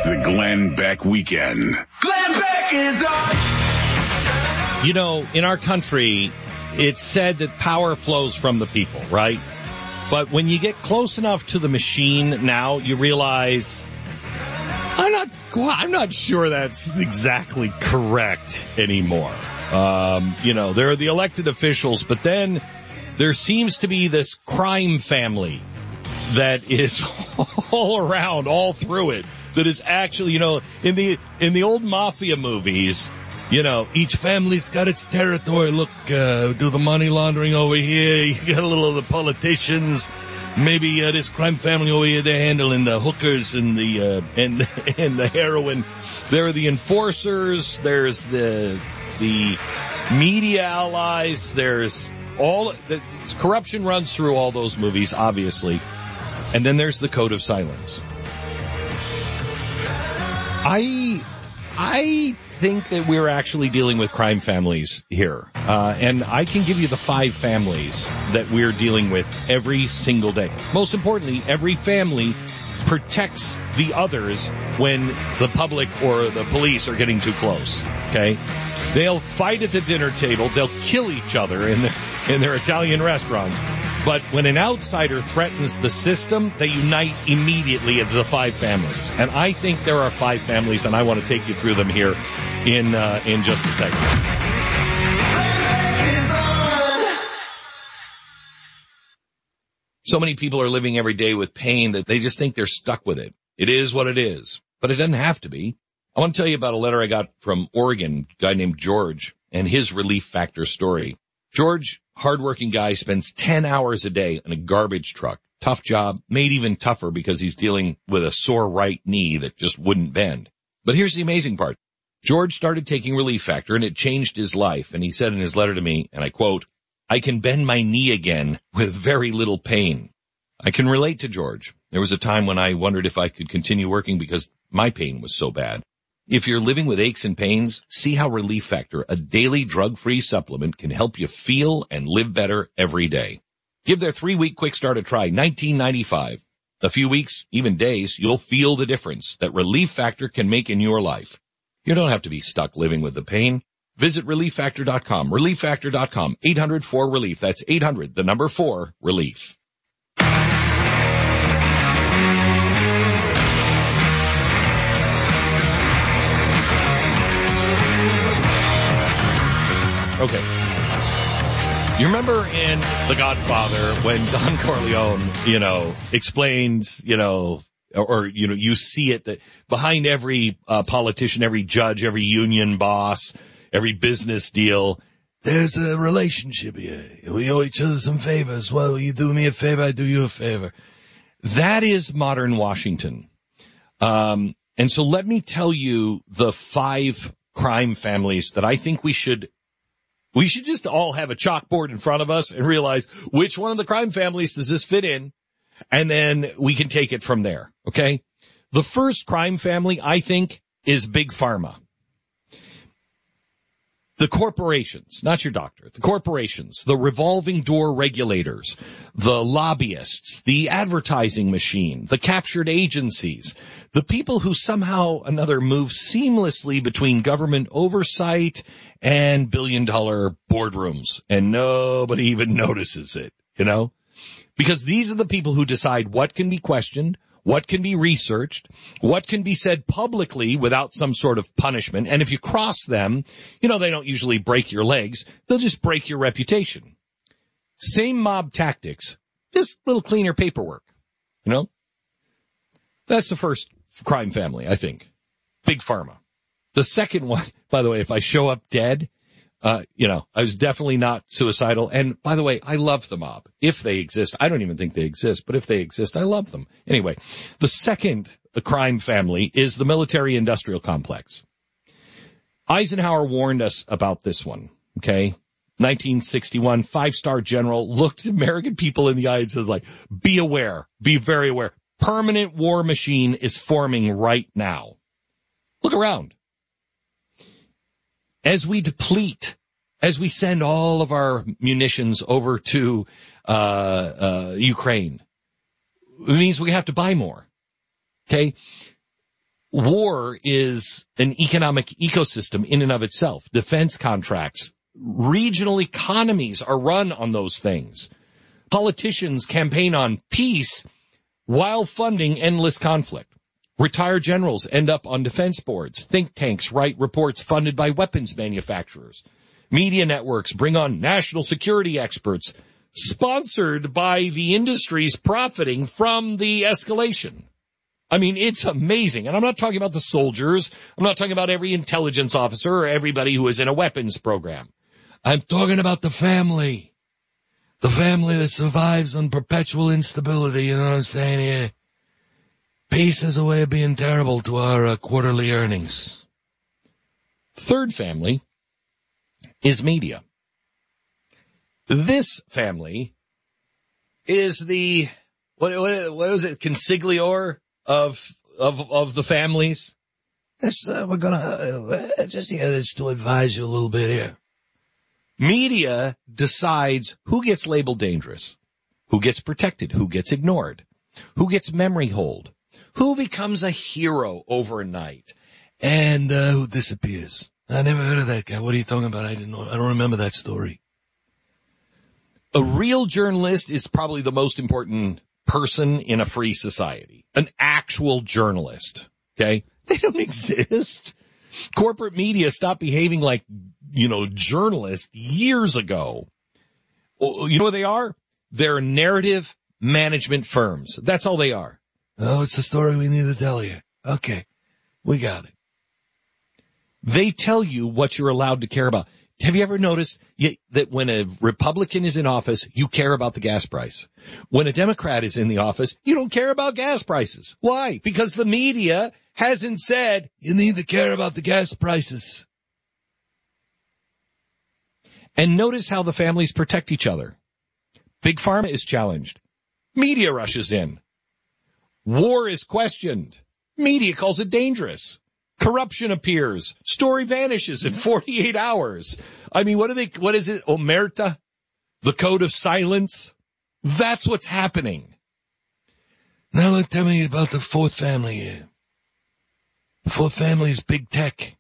The Glenn Beck Weekend. Glenn Beck is on. You know, in our country, it's said that power flows from the people, right? But when you get close enough to the machine now, you realize I'm not sure that's exactly correct anymore. There are the elected officials, but then there seems to be this crime family that is all around, all through it, that is actually, in the old mafia movies, each family's got its territory. Look, do the money laundering over here. You got a little of the politicians. Maybe this crime family over here, they're handling the hookers and the and the heroin. There are the enforcers. There's the media allies. There's all the corruption runs through all those movies, obviously. And then there's the code of silence. I think that we're actually dealing with crime families here. And I can give you the 5 families that we're dealing with every single day. Most importantly, every family protects the others when the public or the police are getting too close. Okay? They'll fight at the dinner table. They'll kill each other in their Italian restaurants. But when an outsider threatens the system, they unite immediately as the 5 families. And I think there are 5 families, and I want to take you through them here in just a second. So many people are living every day with pain that they just think they're stuck with it. It is what it is, but it doesn't have to be. I want to tell you about a letter I got from Oregon, a guy named George, and his Relief Factor story. George, hardworking guy, spends 10 hours a day in a garbage truck. Tough job, made even tougher because he's dealing with a sore right knee that just wouldn't bend. But here's the amazing part. George started taking Relief Factor, and it changed his life. And he said in his letter to me, and I quote, "I can bend my knee again with very little pain." I can relate to George. There was a time when I wondered if I could continue working because my pain was so bad. If you're living with aches and pains, see how Relief Factor, a daily drug-free supplement, can help you feel and live better every day. Give their 3-week quick start a try, $19.95. A few weeks, even days, you'll feel the difference that Relief Factor can make in your life. You don't have to be stuck living with the pain. Visit ReliefFactor.com. ReliefFactor.com. 800-4-RELIEF. That's 800, the number 4, relief. Okay. You remember in The Godfather when Don Corleone, explains, you see it that behind every politician, every judge, every union boss, every business deal, there's a relationship here. We owe each other some favors. Well, you do me a favor, I do you a favor. That is modern Washington. And so let me tell you the 5 crime families that I think we should just all have a chalkboard in front of us and realize which one of the crime families does this fit in, and then we can take it from there, okay? The first crime family, I think, is Big Pharma. The corporations, not your doctor, the corporations, the revolving door regulators, the lobbyists, the advertising machine, the captured agencies, the people who somehow or another move seamlessly between government oversight and billion-dollar boardrooms, and nobody even notices it, Because these are the people who decide what can be questioned, what can be researched, what can be said publicly without some sort of punishment. And if you cross them, they don't usually break your legs. They'll just break your reputation. Same mob tactics, just a little cleaner paperwork, That's the first crime family, I think. Big Pharma. The second one, by the way, if I show up dead, I was definitely not suicidal. And by the way, I love the mob. If they exist, I don't even think they exist, but if they exist, I love them. Anyway, the second crime family is the military-industrial complex. Eisenhower warned us about this one, okay? 1961, 5-star general looked American people in the eye and says, be aware, be very aware. Permanent war machine is forming right now. Look around. As we deplete, as we send all of our munitions over to Ukraine, it means we have to buy more. Okay? War is an economic ecosystem in and of itself. Defense contracts, regional economies are run on those things. Politicians campaign on peace while funding endless conflict. Retired generals end up on defense boards. Think tanks write reports funded by weapons manufacturers. Media networks bring on national security experts sponsored by the industries profiting from the escalation. I mean, it's amazing. And I'm not talking about the soldiers. I'm not talking about every intelligence officer or everybody who is in a weapons program. I'm talking about the family. The family that survives on perpetual instability, you know what I'm saying here? Peace is a way of being terrible to our quarterly earnings. Third family is media. This family is the, what was it, consigliere of the families? This, we're gonna, just here this to advise you a little bit here. Media decides who gets labeled dangerous, who gets protected, who gets ignored, who gets memory hold, who becomes a hero overnight, and who disappears. I never heard of that guy. What are you talking about? I don't remember that story. A real journalist is probably the most important person in a free society. An actual journalist. Okay? They don't exist. Corporate media stopped behaving like, journalists years ago. You know what they are? They're narrative management firms. That's all they are. Oh, it's the story we need to tell you. Okay. We got it. They tell you what you're allowed to care about. Have you ever noticed that when a Republican is in office, you care about the gas price? When a Democrat is in the office, you don't care about gas prices. Why? Because the media hasn't said you need to care about the gas prices. And notice how the families protect each other. Big Pharma is challenged. Media rushes in. War is questioned. Media calls it dangerous. Corruption appears. Story vanishes in 48 hours. I mean, what is it? Omerta? The code of silence? That's what's happening. Now tell me about the fourth family here. The fourth family is big tech.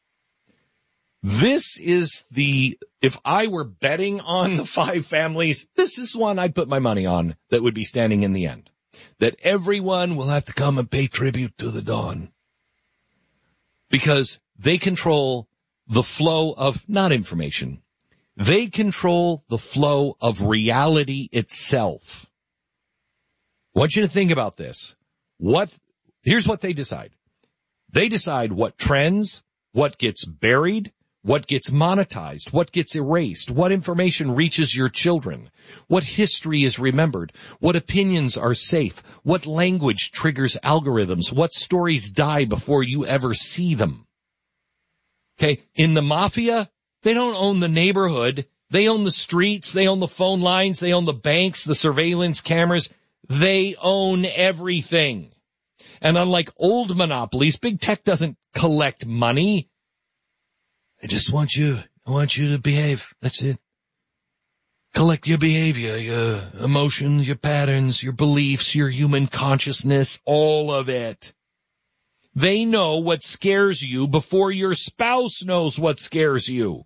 This is if I were betting on the five families, this is one I'd put my money on that would be standing in the end. That everyone will have to come and pay tribute to the dawn. Because they control the flow of, not information, they control the flow of reality itself. I want you to think about this. Here's what they decide. They decide what trends, what gets buried, what gets monetized, what gets erased, what information reaches your children, what history is remembered, what opinions are safe, what language triggers algorithms, what stories die before you ever see them. Okay, in the mafia, they don't own the neighborhood, they own the streets, they own the phone lines, they own the banks, the surveillance cameras, they own everything. And unlike old monopolies, big tech doesn't collect money. I want you to behave. That's it. Collect your behavior, your emotions, your patterns, your beliefs, your human consciousness, all of it. They know what scares you before your spouse knows what scares you.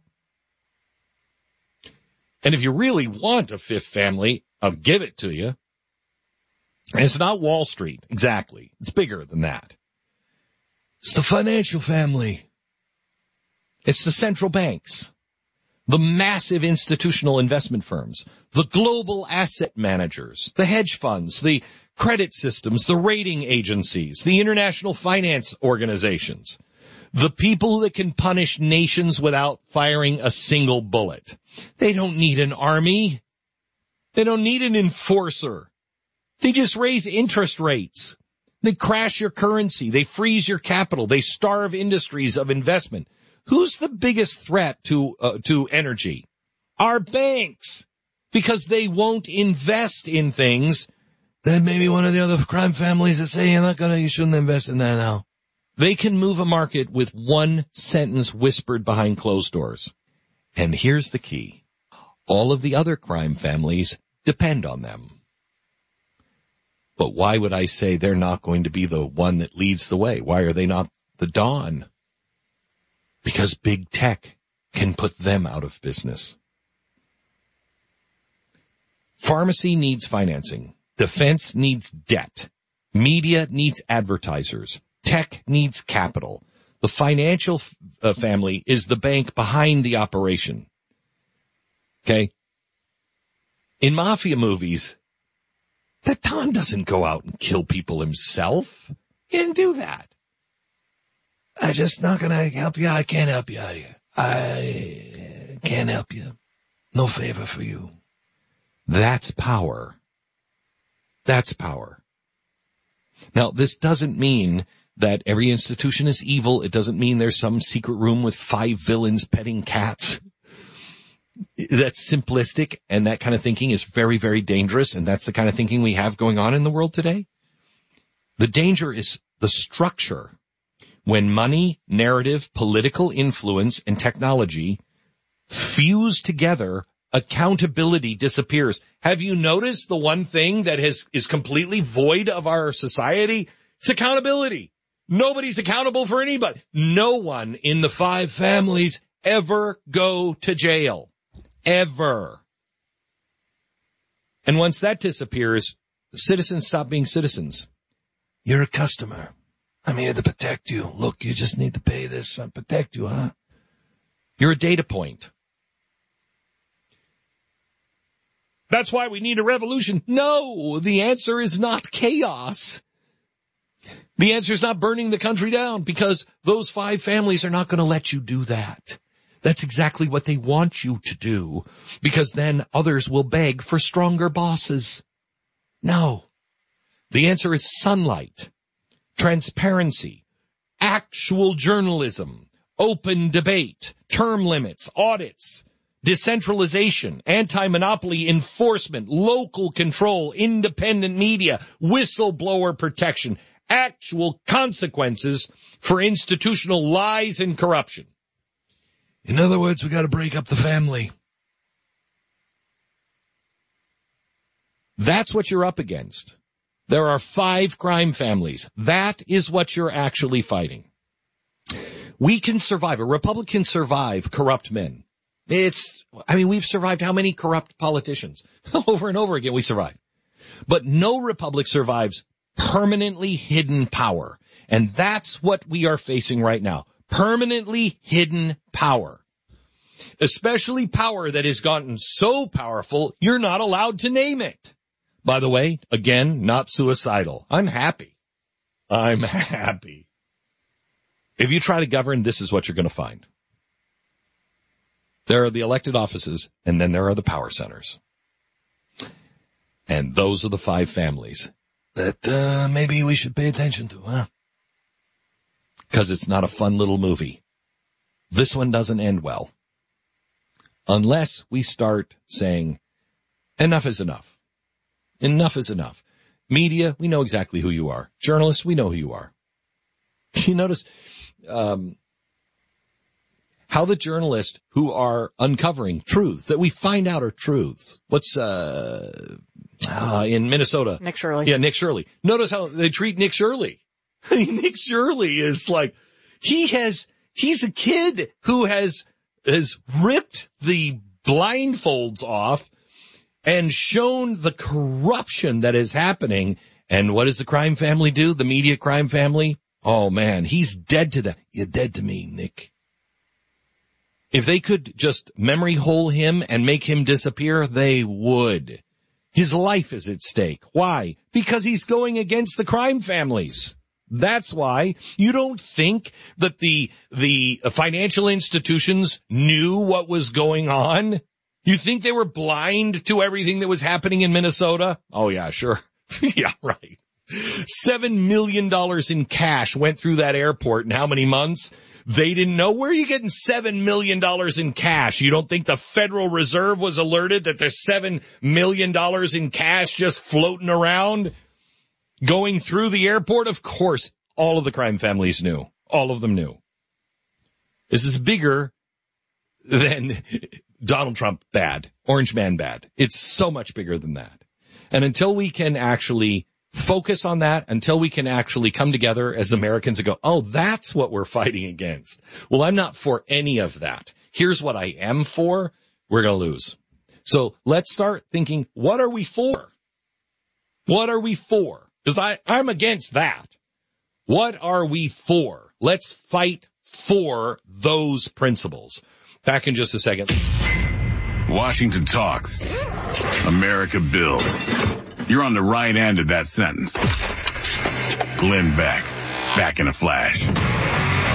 And if you really want a fifth family, I'll give it to you. And it's not Wall Street, exactly. It's bigger than that. It's the financial family. It's the central banks, the massive institutional investment firms, the global asset managers, the hedge funds, the credit systems, the rating agencies, the international finance organizations, the people that can punish nations without firing a single bullet. They don't need an army. They don't need an enforcer. They just raise interest rates. They crash your currency. They freeze your capital. They starve industries of investment. Who's the biggest threat to energy? Our banks, because they won't invest in things that maybe one of the other crime families that say you shouldn't invest in that now. They can move a market with one sentence whispered behind closed doors. And here's the key. All of the other crime families depend on them. But why would I say they're not going to be the one that leads the way? Why are they not the dawn? Because big tech can put them out of business. Pharmacy needs financing. Defense needs debt. Media needs advertisers. Tech needs capital. The financial family is the bank behind the operation. Okay? In mafia movies, the Don doesn't go out and kill people himself. He didn't do that. I'm just not going to help you. I can't help you out here. I can't help you. No favor for you. That's power. That's power. Now, this doesn't mean that every institution is evil. It doesn't mean there's some secret room with 5 villains petting cats. That's simplistic, and that kind of thinking is very, very dangerous, and that's the kind of thinking we have going on in the world today. The danger is the structure. When money, narrative, political influence, and technology fuse together, accountability disappears. Have you noticed the one thing that is completely void of our society? It's accountability. Nobody's accountable for anybody. No one in the 5 families ever go to jail. Ever. And once that disappears, citizens stop being citizens. You're a customer. I'm here to protect you. Look, you just need to pay this. I'll protect you, huh? You're a data point. That's why we need a revolution. No, the answer is not chaos. The answer is not burning the country down, because those 5 families are not going to let you do that. That's exactly what they want you to do, because then others will beg for stronger bosses. No. The answer is sunlight, transparency, actual journalism, open debate, term limits, audits, decentralization, anti-monopoly enforcement, local control, independent media, whistleblower protection, actual consequences for institutional lies and corruption. In other words, we got to break up the family. That's what you're up against. There are 5 crime families. That is what you're actually fighting. We can survive. A republic can survive corrupt men. We've survived how many corrupt politicians? Over and over again we survive. But no republic survives permanently hidden power. And that's what we are facing right now. Permanently hidden power. Especially power that has gotten so powerful, you're not allowed to name it. By the way, again, not suicidal. I'm happy. If you try to govern, this is what you're going to find. There are the elected offices, and then there are the power centers. And those are the 5 families that maybe we should pay attention to, huh? Because it's not a fun little movie. This one doesn't end well. Unless we start saying, enough is enough. Enough is enough. Media, we know exactly who you are. Journalists, we know who you are. You notice how the journalists who are uncovering truths that we find out are truths. What's in Minnesota? Nick Shirley. Yeah, Nick Shirley. Notice how they treat Nick Shirley. Nick Shirley is like, he's a kid who has ripped the blindfolds off and shown the corruption that is happening. And what does the crime family do? The media crime family? Oh man, he's dead to them. You're dead to me, Nick. If they could just memory hole him and make him disappear, they would. His life is at stake. Why? Because he's going against the crime families. That's why. You don't think that the financial institutions knew what was going on? You think they were blind to everything that was happening in Minnesota? Oh yeah, sure. Yeah, right. $7 million in cash went through that airport in how many months? They didn't know. Where are you getting $7 million in cash? You don't think the Federal Reserve was alerted that there's $7 million in cash just floating around going through the airport? Of course, all of the crime families knew. All of them knew. This is bigger than Donald Trump bad, Orange Man bad. It's so much bigger than that. And until we can actually focus on that until we can actually come together as Americans and go, oh, that's what we're fighting against. Well, I'm not for any of that. Here's what I am for. We're going to lose. So let's start thinking, what are we for? What are we for? Because I'm against that. What are we for? Let's fight for those principles. Back in just a second. Washington talks. America builds. You're on the right end of that sentence. Glenn Beck. Back in a flash.